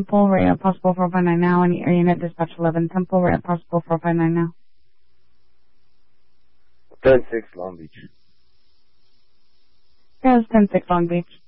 Temple, Ray, possible 459 now. Any air unit, dispatch 11 Temple, Ray, possible 459 now. 10-6 Long Beach. Yes, 10-6 Long Beach.